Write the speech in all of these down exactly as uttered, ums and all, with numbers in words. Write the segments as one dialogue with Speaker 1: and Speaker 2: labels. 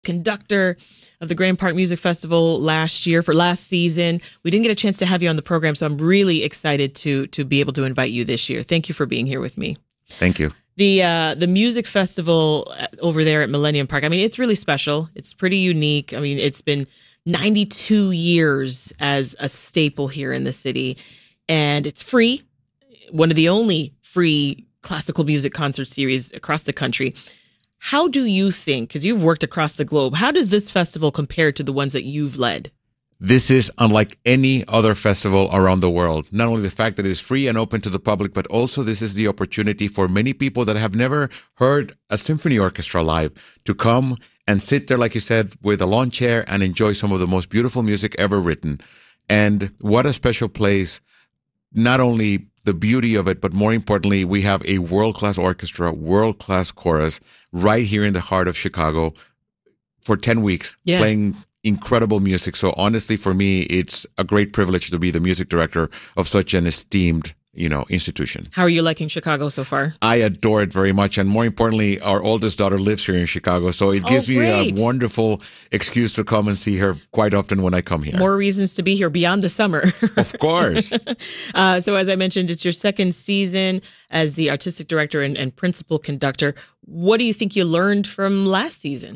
Speaker 1: conductor of the Grand Park Music Festival last year for last season. We didn't get a chance to have you on the program, so I'm really excited to to be able to invite you this year. Thank you for being here with me.
Speaker 2: Thank you.
Speaker 1: The uh, the music festival over there at Millennium Park, I mean, it's really special. It's pretty unique. I mean, it's been ninety-two years as a staple here in the city, and it's free. One of the only free classical music concert series across the country. How do you think, because you've worked across the globe, how does this festival compare to the ones that you've led?
Speaker 2: This is unlike any other festival around the world. Not only the fact that it is free and open to the public, but also this is the opportunity for many people that have never heard a symphony orchestra live to come and sit there, like you said, with a lawn chair and enjoy some of the most beautiful music ever written. And what a special place, not only the beauty of it, but more importantly, we have a world-class orchestra, world-class chorus right here in the heart of Chicago for ten weeks, yeah. playing incredible music. So honestly, for me, it's a great privilege to be the music director of such an esteemed, you know, institution.
Speaker 1: How are you liking Chicago so far?
Speaker 2: I adore it very much. And more importantly, our oldest daughter lives here in Chicago. So it gives
Speaker 1: oh,
Speaker 2: me a wonderful excuse to come and see her quite often when I come here.
Speaker 1: More reasons to be here beyond the summer.
Speaker 2: Of course.
Speaker 1: uh, so as I mentioned, it's your second season as the artistic director and, and principal conductor. What do you think you learned from last season?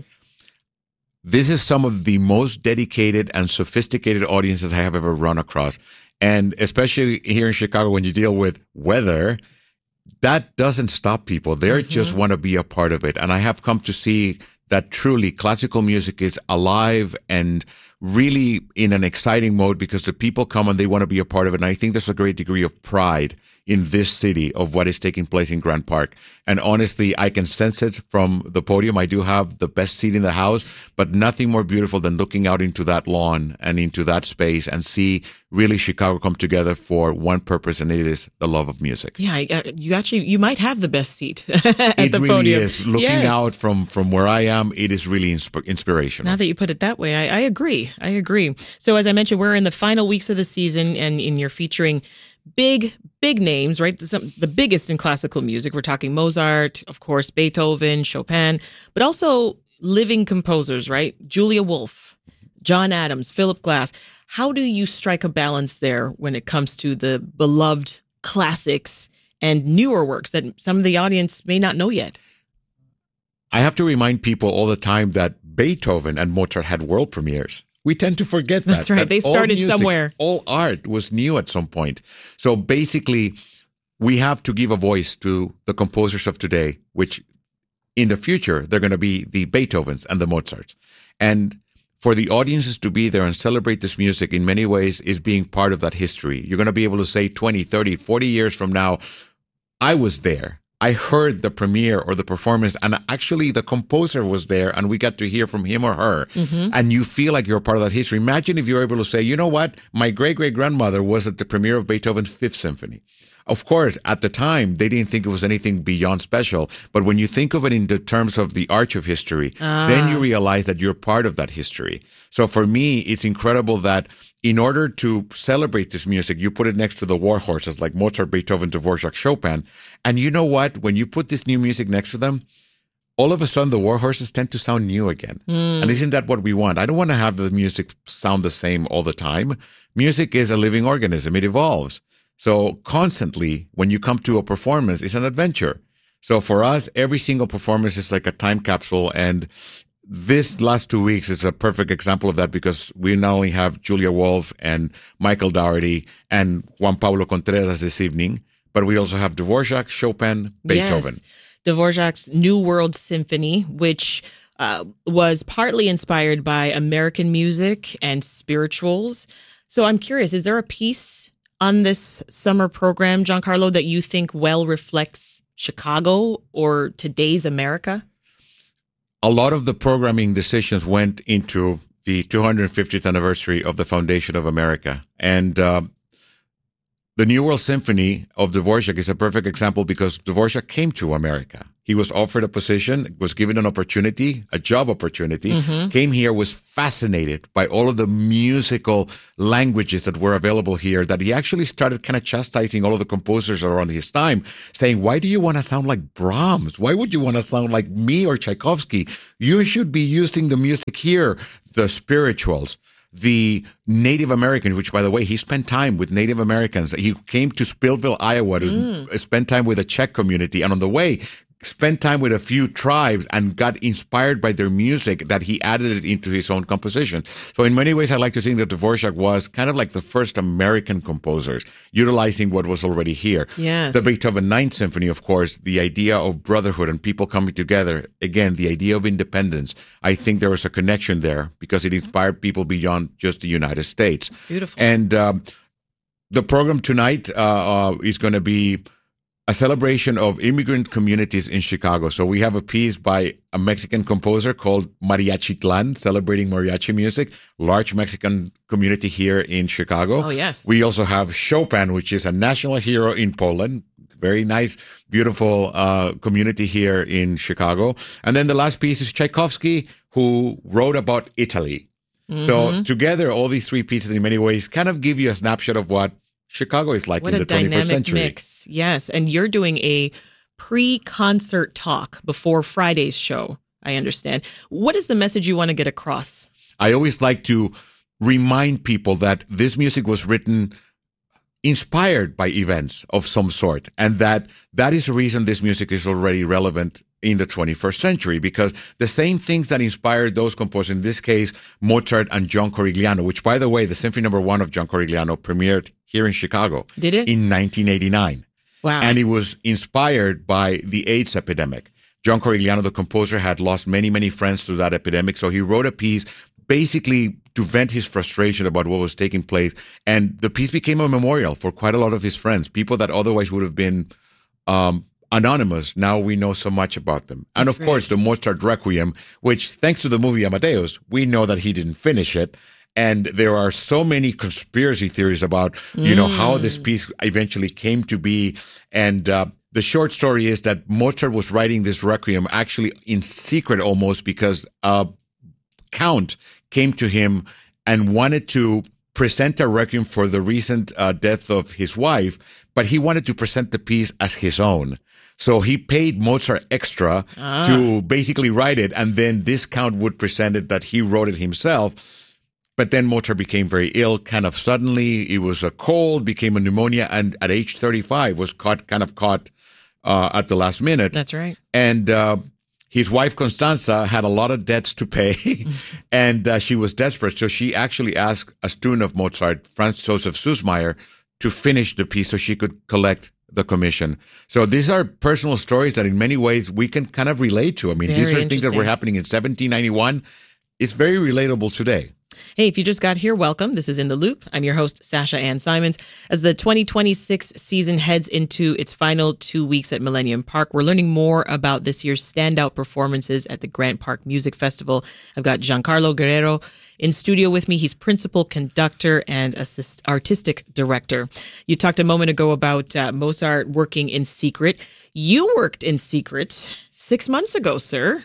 Speaker 2: This is some of the most dedicated and sophisticated audiences I have ever run across. And especially here in Chicago, when you deal with weather, that doesn't stop people. They mm-hmm. just want to be a part of it. And I have come to see that truly classical music is alive and really in an exciting mode because the people come and they want to be a part of it. And I think there's a great degree of pride in this city of what is taking place in Grand Park. And honestly, I can sense it from the podium. I do have the best seat in the house, but nothing more beautiful than looking out into that lawn and into that space and see really Chicago come together for one purpose, and it is the love of music.
Speaker 1: Yeah, you actually, you might have the best seat at
Speaker 2: it
Speaker 1: the
Speaker 2: really
Speaker 1: podium.
Speaker 2: Is. Looking
Speaker 1: yes.
Speaker 2: out from, from where I am, it is really insp- inspirational.
Speaker 1: Now that you put it that way, I, I agree. I agree. So as I mentioned, we're in the final weeks of the season, and, and you're featuring big, big names, right? Some, the biggest in classical music. We're talking Mozart, of course, Beethoven, Chopin, but also living composers, right? Julia Wolf, John Adams, Philip Glass. How do you strike a balance there when it comes to the beloved classics and newer works that some of the audience may not know yet?
Speaker 2: I have to remind people all the time that Beethoven and Mozart had world premieres. We tend to forget that.
Speaker 1: That's right.
Speaker 2: That
Speaker 1: they started
Speaker 2: music,
Speaker 1: somewhere.
Speaker 2: All art was new at some point. So basically, we have to give a voice to the composers of today, which in the future, they're going to be the Beethovens and the Mozarts. And for the audiences to be there and celebrate this music in many ways is being part of that history. You're going to be able to say twenty, thirty, forty years from now, I was there. I heard the premiere or the performance, and actually the composer was there, and we got to hear from him or her. Mm-hmm. And you feel like you're part of that history. Imagine if you were able to say, you know what? My great-great-grandmother was at the premiere of Beethoven's Fifth Symphony. Of course, at the time, they didn't think it was anything beyond special. But when you think of it in the terms of the arch of history, ah. then you realize that you're part of that history. So for me, it's incredible that in order to celebrate this music, you put it next to the war horses like Mozart, Beethoven, Dvorak, Chopin. And you know what? When you put this new music next to them, all of a sudden the war horses tend to sound new again. Mm. And isn't that what we want? I don't want to have the music sound the same all the time. Music is a living organism. It evolves. So constantly, when you come to a performance, it's an adventure. So for us, every single performance is like a time capsule. And this last two weeks is a perfect example of that because we not only have Julia Wolf and Michael Daugherty and Juan Pablo Contreras this evening, but we also have Dvorak, Chopin, Beethoven.
Speaker 1: Yes. Dvorak's New World Symphony, which uh, was partly inspired by American music and spirituals. So I'm curious, is there a piece on this summer program, Giancarlo, that you think well reflects Chicago or today's America?
Speaker 2: A lot of the programming decisions went into the two hundred fiftieth anniversary of the Foundation of America. And uh, the New World Symphony of Dvorak is a perfect example because Dvorak came to America. He was offered a position, was given an opportunity, a job opportunity, mm-hmm. came here, was fascinated by all of the musical languages that were available here, that he actually started kind of chastising all of the composers around his time, saying, why do you want to sound like Brahms? Why would you want to sound like me or Tchaikovsky? You should be using the music here, the spirituals, the Native Americans, which, by the way, he spent time with Native Americans. He came to Spillville, Iowa to mm. spend time with the Czech community. And on the way, spent time with a few tribes and got inspired by their music that he added it into his own composition. So in many ways, I like to think that Dvorak was kind of like the first American composers, utilizing what was already here.
Speaker 1: Yes.
Speaker 2: The Beethoven Ninth Symphony, of course, the idea of brotherhood and people coming together. Again, the idea of independence. I think there was a connection there because it inspired people beyond just the United States.
Speaker 1: Beautiful.
Speaker 2: And um, the program tonight uh, uh, is going to be a celebration of immigrant communities in Chicago. So we have a piece by a Mexican composer called Mariachitlan, celebrating mariachi music, large Mexican community here in Chicago.
Speaker 1: Oh, yes.
Speaker 2: We also have Chopin, which is a national hero in Poland. Very nice, beautiful uh, community here in Chicago. And then the last piece is Tchaikovsky, who wrote about Italy. Mm-hmm. So together, all these three pieces in many ways kind of give you a snapshot of what Chicago is like
Speaker 1: what
Speaker 2: in the twenty-first century.
Speaker 1: Mix. Yes. And you're doing a pre-concert talk before Friday's show, I understand. What is the message you want to get across?
Speaker 2: I always like to remind people that this music was written inspired by events of some sort, and that that is the reason this music is already relevant in the twenty-first century, because the same things that inspired those composers, in this case, Mozart and John Corigliano, which, by the way, the Symphony Number One of John Corigliano premiered here in Chicago.
Speaker 1: Did it?
Speaker 2: In nineteen eighty-nine.
Speaker 1: Wow.
Speaker 2: And it was inspired by the AIDS epidemic. John Corigliano, the composer, had lost many, many friends through that epidemic, so he wrote a piece basically to vent his frustration about what was taking place. And the piece became a memorial for quite a lot of his friends, people that otherwise would have been um, anonymous. Now we know so much about them. And
Speaker 1: That's
Speaker 2: of course,
Speaker 1: great.
Speaker 2: the Mozart Requiem, which, thanks to the movie Amadeus, we know that he didn't finish it. And there are so many conspiracy theories about, you know,
Speaker 1: Mm.
Speaker 2: how this piece eventually came to be. And uh, the short story is that Mozart was writing this Requiem actually in secret almost, because a count came to him and wanted to present a Requiem for the recent uh, death of his wife, but he wanted to present the piece as his own. So he paid Mozart extra
Speaker 1: Ah.
Speaker 2: to basically write it, and then this count would present it that he wrote it himself. But then Mozart became very ill, kind of suddenly. It was a cold, became a pneumonia, and at age thirty-five was caught, kind of caught uh, at the last minute.
Speaker 1: That's right.
Speaker 2: And uh, his wife, Constanza, had a lot of debts to pay, and uh, she was desperate. So she actually asked a student of Mozart, Franz Joseph Süssmayr, to finish the piece so she could collect the commission. So these are personal stories that in many ways we can kind of relate to. I mean,
Speaker 1: Very
Speaker 2: these are things that were
Speaker 1: interesting.
Speaker 2: happening in seventeen ninety-one. It's very relatable today.
Speaker 1: Hey, if you just got here, welcome. This is In the Loop. I'm your host, Sasha Ann Simons. As the twenty twenty-six season heads into its final two weeks at Millennium Park, we're learning more about this year's standout performances at the Grant Park Music Festival. I've got Giancarlo Guerrero in studio with me. He's principal conductor and assist artistic director. You talked a moment ago about uh, Mozart working in secret. You worked in secret six months ago, sir.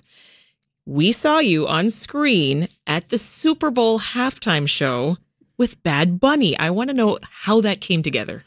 Speaker 1: We saw you on screen at the Super Bowl halftime show with Bad Bunny. I want to know how that came together.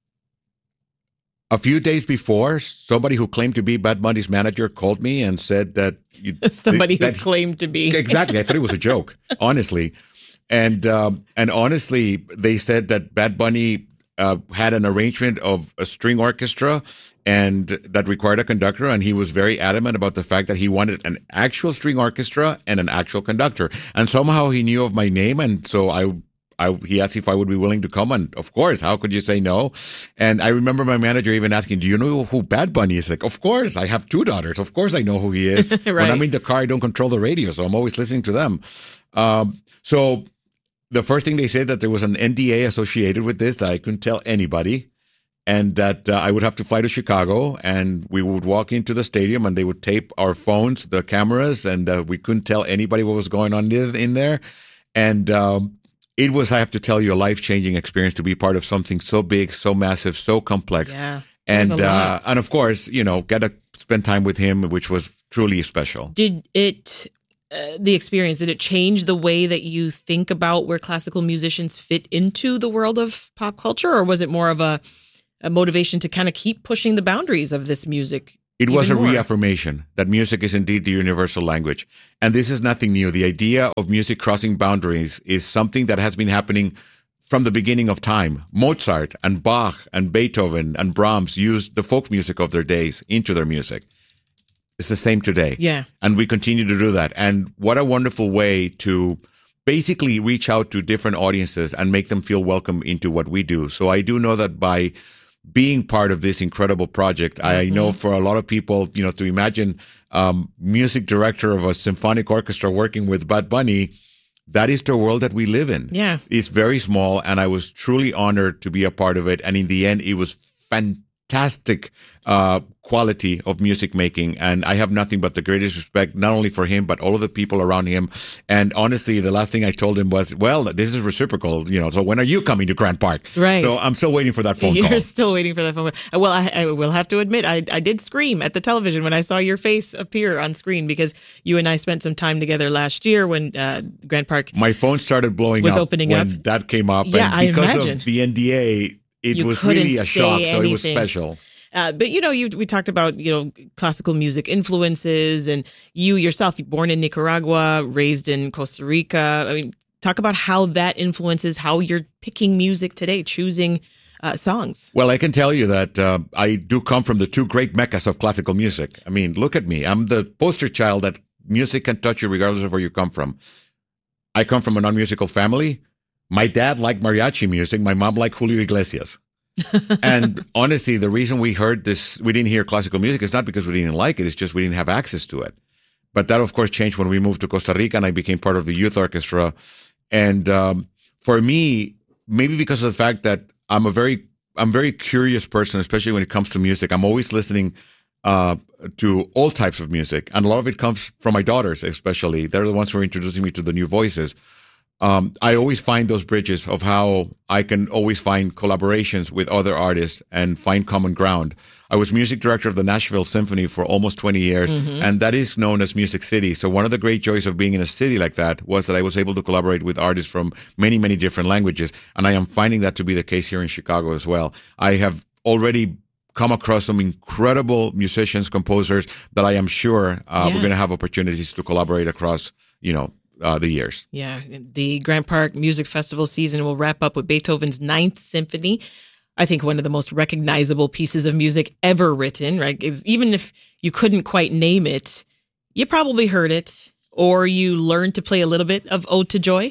Speaker 2: A few days before, somebody who claimed to be Bad Bunny's manager called me and said that you,
Speaker 1: Somebody who
Speaker 2: that,
Speaker 1: claimed to be.
Speaker 2: Exactly. I thought it was a joke, honestly. And um, and honestly, they said that Bad Bunny uh, had an arrangement of a string orchestra and that required a conductor, and he was very adamant about the fact that he wanted an actual string orchestra and an actual conductor. And somehow he knew of my name, and so I, I he asked if I would be willing to come, and of course, how could you say no? And I remember my manager even asking, "Do you know who Bad Bunny is?" Like, of course, I have two daughters. Of course, I know who he is.
Speaker 1: Right.
Speaker 2: When I'm in the car, I don't control the radio, so I'm always listening to them. Um, so the first thing they said that there was an N D A associated with this that I couldn't tell anybody. And that uh, I would have to fly to Chicago, and we would walk into the stadium, and they would tape our phones, the cameras, and uh, we couldn't tell anybody what was going on in there. And um, it was, I have to tell you, a life-changing experience to be part of something so big, so massive, so complex.
Speaker 1: Yeah.
Speaker 2: And
Speaker 1: was a lot.
Speaker 2: uh, and of course, you know, get a spend time with him, which was truly special.
Speaker 1: Did it, uh, the experience, did it change the way that you think about where classical musicians fit into the world of pop culture? Or was it more of a, a motivation to kind of keep pushing the boundaries of this music?
Speaker 2: It was a
Speaker 1: more?
Speaker 2: reaffirmation that music is indeed the universal language. And this is nothing new. The idea of music crossing boundaries is something that has been happening from the beginning of time. Mozart and Bach and Beethoven and Brahms used the folk music of their days into their music. It's the same today.
Speaker 1: Yeah.
Speaker 2: And we continue to do that. And what a wonderful way to basically reach out to different audiences and make them feel welcome into what we do. So I do know that by being part of this incredible project, mm-hmm. I know for a lot of people, you know, to imagine um, music director of a symphonic orchestra working with Bad Bunny, that is the world that we live in.
Speaker 1: Yeah.
Speaker 2: It's very small, and I was truly honored to be a part of it. And in the end, it was fantastic uh, quality of music making. And I have nothing but the greatest respect, not only for him, but all of the people around him. And honestly, the last thing I told him was, well, this is reciprocal, you know, so when are you coming to Grant Park?
Speaker 1: Right.
Speaker 2: So I'm still waiting for that phone
Speaker 1: You're
Speaker 2: call.
Speaker 1: You're still waiting for that phone call. Well, I, I will have to admit, I, I did scream at the television when I saw your face appear on screen, because you and I spent some time together last year when uh, Grant Park
Speaker 2: My phone started blowing
Speaker 1: was
Speaker 2: up
Speaker 1: opening
Speaker 2: when
Speaker 1: up.
Speaker 2: that came up.
Speaker 1: Yeah,
Speaker 2: and
Speaker 1: I
Speaker 2: because
Speaker 1: imagine.
Speaker 2: of the N D A, it
Speaker 1: You
Speaker 2: was
Speaker 1: couldn't
Speaker 2: really a
Speaker 1: say
Speaker 2: shock. So it was
Speaker 1: anything.
Speaker 2: special.
Speaker 1: Uh, but, you know, you, we talked about, you know, classical music influences, and you yourself, you're born in Nicaragua, raised in Costa Rica. I mean, talk about how that influences how you're picking music today, choosing uh, songs.
Speaker 2: Well, I can tell you that uh, I do come from the two great meccas of classical music. I mean, look at me. I'm the poster child that music can touch you regardless of where you come from. I come from a non-musical family. My dad liked mariachi music. My mom liked Julio Iglesias. And honestly, the reason we heard this, we didn't hear classical music, is not because we didn't like it. It's just we didn't have access to it. But that, of course, changed when we moved to Costa Rica and I became part of the youth orchestra. And um, for me, maybe because of the fact that I'm a very, I'm a very curious person, especially when it comes to music. I'm always listening uh, to all types of music. And a lot of it comes from my daughters, especially. They're the ones who are introducing me to the new voices. Um, I always find those bridges of how I can always find collaborations with other artists and find common ground. I was music director of the Nashville Symphony for almost twenty years, mm-hmm. and that is known as Music City. So one of the great joys of being in a city like that was that I was able to collaborate with artists from many, many different languages. And I am finding that to be the case here in Chicago as well. I have already come across some incredible musicians, composers that I am sure uh, yes. we're going to have opportunities to collaborate across, you know, Uh, the years.
Speaker 1: Yeah. The Grant Park Music Festival season will wrap up with Beethoven's Ninth Symphony. I think one of the most recognizable pieces of music ever written, right? Is even if you couldn't quite name it, you probably heard it, or you learned to play a little bit of Ode to Joy.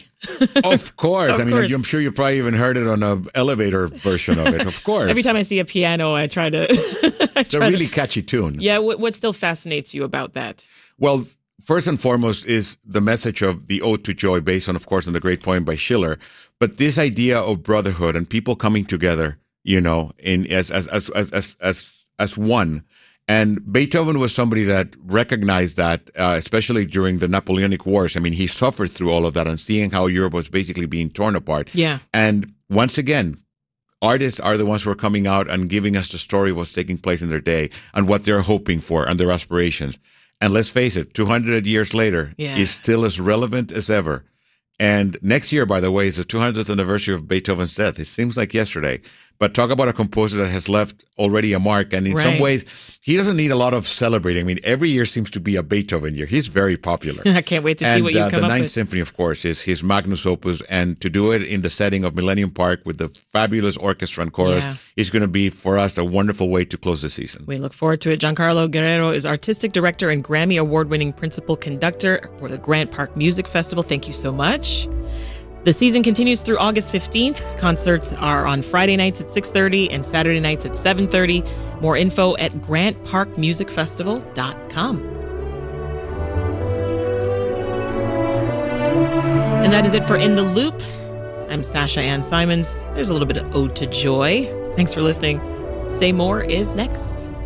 Speaker 2: Of course.
Speaker 1: Of
Speaker 2: I mean,
Speaker 1: course.
Speaker 2: I'm sure you probably even heard it on an elevator version of it. Of course.
Speaker 1: Every time I see a piano, I try to... I
Speaker 2: it's
Speaker 1: try
Speaker 2: a really
Speaker 1: to,
Speaker 2: catchy tune.
Speaker 1: Yeah. What, what still fascinates you about that?
Speaker 2: Well, first and foremost is the message of the Ode to Joy, based on, of course, on the great poem by Schiller. But this idea of brotherhood and people coming together, you know, in as as as as as as one. And Beethoven was somebody that recognized that, uh, especially during the Napoleonic Wars. I mean, he suffered through all of that and seeing how Europe was basically being torn apart.
Speaker 1: Yeah.
Speaker 2: And once again, artists are the ones who are coming out and giving us the story of what's taking place in their day and what they're hoping for and their aspirations. And let's face it, two hundred years later,
Speaker 1: yeah.
Speaker 2: is still as relevant as ever. And next year, by the way, is the two hundredth anniversary of Beethoven's death. It seems like yesterday. But talk about a composer that has left already a mark. And in
Speaker 1: right.
Speaker 2: some ways, he doesn't need a lot of celebrating. I mean, every year seems to be a Beethoven year. He's very popular.
Speaker 1: I can't wait to
Speaker 2: and,
Speaker 1: see what you
Speaker 2: uh,
Speaker 1: come
Speaker 2: the
Speaker 1: up
Speaker 2: Ninth
Speaker 1: with.
Speaker 2: Symphony, of course, is his magnus opus. And to do it in the setting of Millennium Park with the fabulous orchestra and chorus
Speaker 1: yeah.
Speaker 2: is going to be, for us, a wonderful way to close the season.
Speaker 1: We look forward to it. Giancarlo Guerrero is artistic director and Grammy award-winning principal conductor for the Grant Park Music Festival. Thank you so much. The season continues through August fifteenth. Concerts are on Friday nights at six thirty and Saturday nights at seven thirty. More info at grant park music festival dot com. And that is it for In the Loop. I'm Sasha Ann Simons. There's a little bit of Ode to Joy. Thanks for listening. Say More is next.